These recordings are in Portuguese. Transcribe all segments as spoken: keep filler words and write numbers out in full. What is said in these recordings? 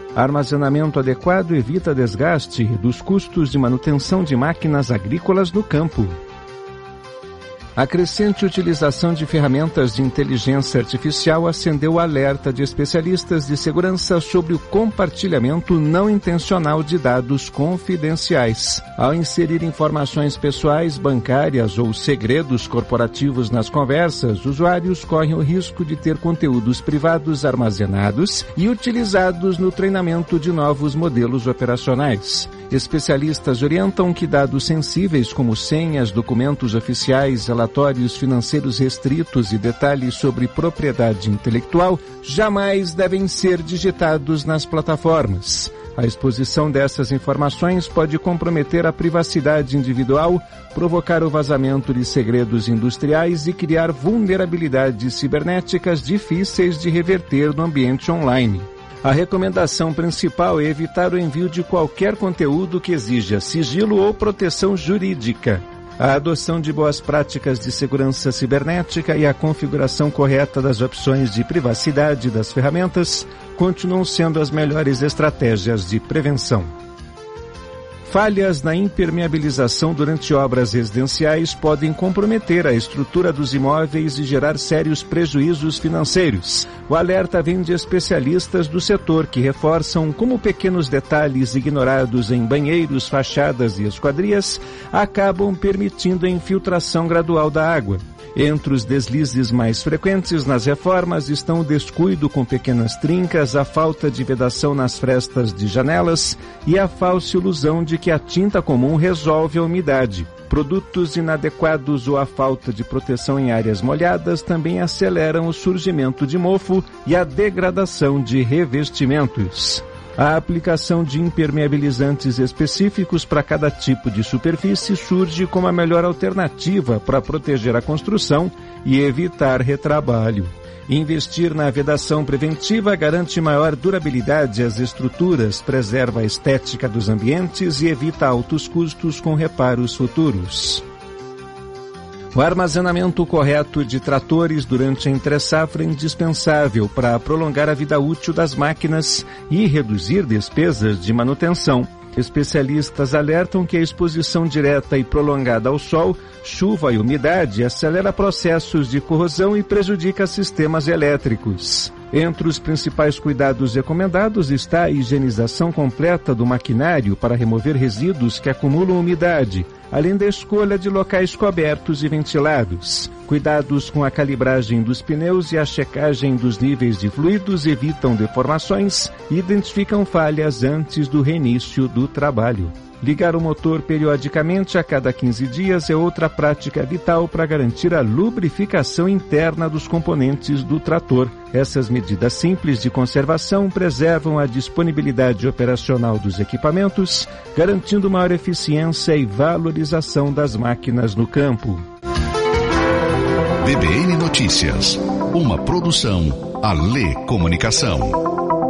Armazenamento adequado evita desgaste e reduz custos de manutenção de máquinas agrícolas no campo. A crescente utilização de ferramentas de inteligência artificial acendeu o alerta de especialistas de segurança sobre o compartilhamento não intencional de dados confidenciais. Ao inserir informações pessoais, bancárias ou segredos corporativos nas conversas, usuários correm o risco de ter conteúdos privados armazenados e utilizados no treinamento de novos modelos operacionais. Especialistas orientam que dados sensíveis como senhas, documentos oficiais, relatórios financeiros restritos e detalhes sobre propriedade intelectual jamais devem ser digitados nas plataformas. A exposição dessas informações pode comprometer a privacidade individual, provocar o vazamento de segredos industriais e criar vulnerabilidades cibernéticas difíceis de reverter no ambiente online. A recomendação principal é evitar o envio de qualquer conteúdo que exija sigilo ou proteção jurídica. A adoção de boas práticas de segurança cibernética e a configuração correta das opções de privacidade das ferramentas continuam sendo as melhores estratégias de prevenção. Falhas na impermeabilização durante obras residenciais podem comprometer a estrutura dos imóveis e gerar sérios prejuízos financeiros. O alerta vem de especialistas do setor que reforçam como pequenos detalhes ignorados em banheiros, fachadas e esquadrias acabam permitindo a infiltração gradual da água. Entre os deslizes mais frequentes nas reformas estão o descuido com pequenas trincas, a falta de vedação nas frestas de janelas e a falsa ilusão de que a tinta comum resolve a umidade. Produtos inadequados ou a falta de proteção em áreas molhadas também aceleram o surgimento de mofo e a degradação de revestimentos. A aplicação de impermeabilizantes específicos para cada tipo de superfície surge como a melhor alternativa para proteger a construção e evitar retrabalho. Investir na vedação preventiva garante maior durabilidade às estruturas, preserva a estética dos ambientes e evita altos custos com reparos futuros. O armazenamento correto de tratores durante a entre-safra é indispensável para prolongar a vida útil das máquinas e reduzir despesas de manutenção. Especialistas alertam que a exposição direta e prolongada ao sol, chuva e umidade acelera processos de corrosão e prejudica sistemas elétricos. Entre os principais cuidados recomendados está a higienização completa do maquinário para remover resíduos que acumulam umidade, além da escolha de locais cobertos e ventilados. Cuidados com a calibragem dos pneus e a checagem dos níveis de fluidos evitam deformações e identificam falhas antes do reinício do trabalho. Ligar o motor periodicamente a cada quinze dias é outra prática vital para garantir a lubrificação interna dos componentes do trator. Essas medidas simples de conservação preservam a disponibilidade operacional dos equipamentos, garantindo maior eficiência e valorização das máquinas no campo. B B N Notícias, uma produção Alê Comunicação.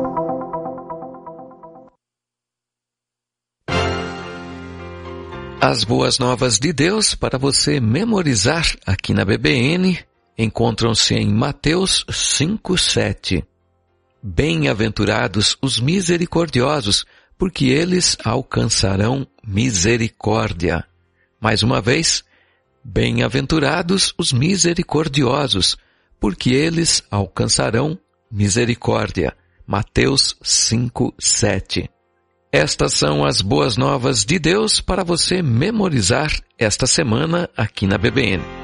As boas novas de Deus para você memorizar aqui na B B N encontram-se em Mateus cinco, sete. Bem-aventurados os misericordiosos, porque eles alcançarão misericórdia. Mais uma vez, bem-aventurados os misericordiosos, porque eles alcançarão misericórdia. Mateus cinco, sete. Estas são as boas novas de Deus para você memorizar esta semana aqui na B B N.